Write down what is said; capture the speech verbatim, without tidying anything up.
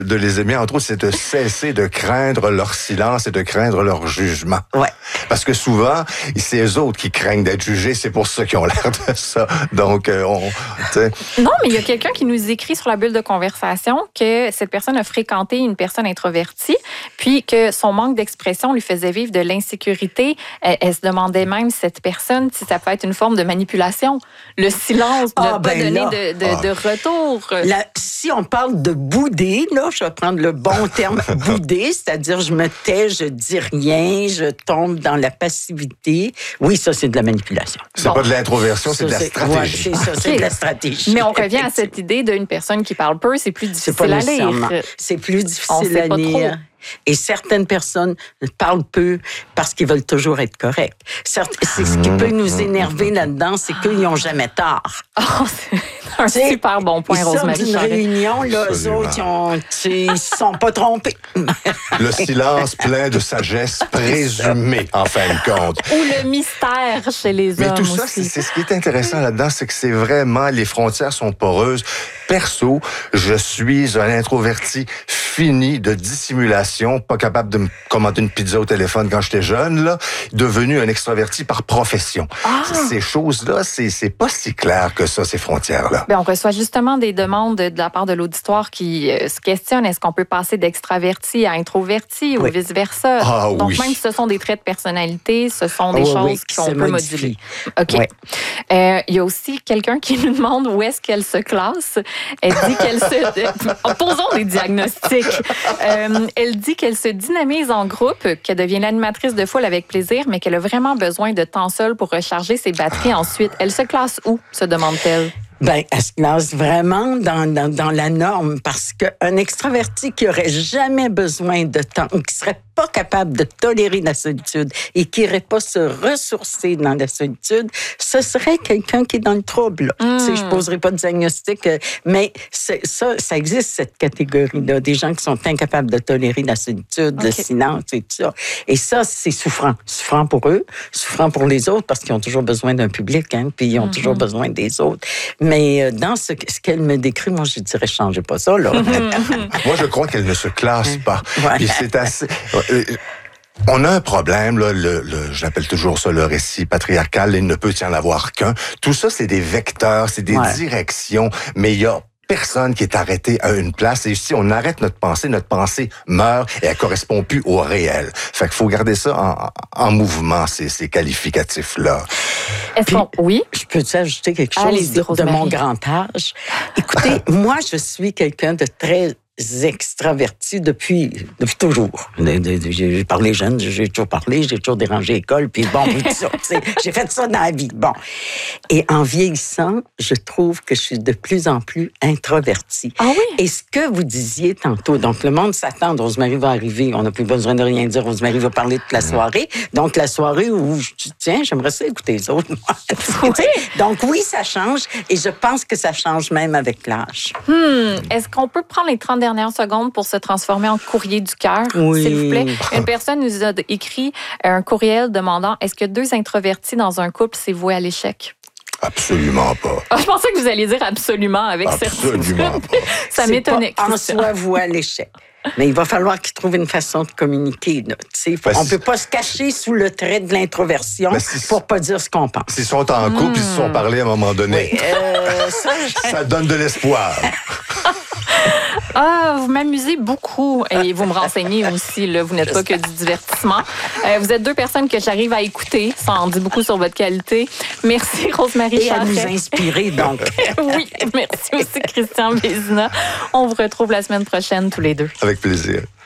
de les aimer, entre autres, c'est de cesser de craindre leur silence et de craindre leur jugement. Ouais. Parce que souvent, c'est eux autres qui craignent d'être jugés, c'est pour ça qu'ils ont l'air de ça. Donc, euh, on... T'sais. Non, mais il y a quelqu'un qui nous écrit sur la bulle de conversation que cette personne a fréquenté une personne introvertie, puis que son manque d'expression lui faisait vivre de l'insécurité. Elle, elle se demandait même, cette personne, si ça peut être une forme de manipulation. Le silence, de Ah, ne pas ben donner là. de, de, Ah. de retour. Là, si on parle de bouder, là, je vais prendre le bon terme, bouder, c'est-à-dire je me tais, je dis rien, je tombe dans la passivité. Oui, ça, c'est de la manipulation. C'est Bon. pas de l'introversion, c'est Ça, de la stratégie. Ouais, c'est ça, c'est OK. de la stratégie. Mais on revient à cette idée d'une personne qui parle peu, c'est plus C'est pas difficile à nécessairement. lire. C'est plus On difficile sait à pas lire. trop. Et certaines personnes parlent peu parce qu'ils veulent toujours être corrects. Certes, c'est ce qui peut nous énerver là-dedans, c'est qu'ils n'ont jamais tort. Oh, c'est un T'sais, super bon point, ils sortent Rosemary d'une Charest. réunion, là, eux Absolument. autres, ils ont, t'sais, ils se sont pas trompés. Le silence plein de sagesse présumée, en fin de compte. Ou le mystère chez les Mais hommes tout ça, c'est aussi. c'est ce qui est intéressant là-dedans, c'est que c'est vraiment, les frontières sont poreuses. Perso, je suis un introverti fini de dissimulation, pas capable de me commander une pizza au téléphone quand j'étais jeune, là, devenu un extraverti par profession. Ah! Ces choses-là, c'est c'est pas si clair que ça, ces frontières-là. Bien, on reçoit justement des demandes de la part de l'auditoire qui euh, se questionnent, est-ce qu'on peut passer d'extraverti à introverti ou Oui. vice-versa? Ah, Donc, oui. même si ce sont des traits de personnalité, ce sont des Oui, choses oui, qui qui sont se peu modifient. modulées. OK. Ouais. Euh, Il y a aussi quelqu'un qui nous demande où est-ce qu'elle se classe. Elle dit qu'elle se... Posons des diagnostics. Euh, elle dit qu'elle se dynamise en groupe, qu'elle devient l'animatrice de foule avec plaisir, mais qu'elle a vraiment besoin de temps seul pour recharger ses batteries ensuite. Elle se classe où, se demande-t-elle? Ben, elle se classe vraiment dans, dans, dans la norme parce qu'un extraverti qui aurait jamais besoin de temps ou qui serait pas capable de tolérer la solitude et qui irait pas se ressourcer dans la solitude, ce serait quelqu'un qui est dans le trouble. Mm. Tu sais, je poserai pas de diagnostic, euh, mais c'est, ça, ça existe, cette catégorie-là, des gens qui sont incapables de tolérer la solitude, Okay. le silence et tout ça. Et ça, c'est souffrant. Souffrant pour eux, souffrant pour les autres parce qu'ils ont toujours besoin d'un public, hein, puis ils ont Mm-hmm. toujours toujours besoin des autres. Mais euh, dans ce, ce qu'elle me décrit, moi, je dirais, changez pas ça, là. Moi, je crois qu'elle ne se classe pas. Ouais. Puis c'est assez... euh, On a un problème, là, le, le, je l'appelle toujours ça le récit patriarcal, il ne peut y en avoir qu'un. Tout ça, c'est des vecteurs, c'est des Ouais. directions, mais il y a personne qui est arrêté à une place. Et si on arrête notre pensée, notre pensée meurt et elle correspond plus au réel. Fait qu'il faut garder ça en, en mouvement, ces, ces qualificatifs-là. Est-ce Puis, qu'on... Oui? Je peux t'ajouter quelque chose Allez-y, de, de Rosemary. mon grand âge? Écoutez, moi, je suis quelqu'un de très extraverti depuis, depuis toujours. De- de- de- J'ai parlé jeune, j'ai toujours parlé, j'ai toujours dérangé l'école, puis bon, puis tout ça. tu sais, J'ai fait ça dans la vie. Bon. Et en vieillissant, je trouve que je suis de plus en plus introvertie. Ah oui? Et ce que vous disiez tantôt, donc le monde s'attend, Rosemary va arriver, on n'a plus besoin de rien dire, Rosemary va parler toute la soirée. Donc la soirée où je dis, tiens, j'aimerais ça écouter les autres. moi. Oui. Donc oui, ça change, et je pense que ça change même avec l'âge. Hmm. Est-ce qu'on peut prendre les trente dernières secondes pour se transformer en courrier du cœur, Oui. s'il vous plaît? Une personne nous a écrit un courriel demandant est-ce que deux introvertis dans un couple, c'est voué à l'échec? Absolument pas. Ah, je pensais que vous alliez dire absolument avec Absolument certitude. pas. Ça C'est m'étonnait. pas en Christian. soi voué à l'échec. Mais il va falloir qu'ils trouvent une façon de communiquer. Là. Tu sais, faut- Ben, on si- peut pas se cacher sous le trait de l'introversion Ben, si- pour pas dire ce qu'on pense. S'ils sont en couple, ils se sont parlé à un moment donné. Euh, ça, je- Ça donne de l'espoir. Ah, vous m'amusez beaucoup et vous me renseignez aussi. Là, vous n'êtes pas que du divertissement. Euh, vous êtes deux personnes que j'arrive à écouter. Ça en dit beaucoup sur votre qualité. Merci, Rosemary et à nous Charest. inspirer, donc. Oui, merci aussi, Christian Vézina. On vous retrouve la semaine prochaine tous les deux. Avec plaisir.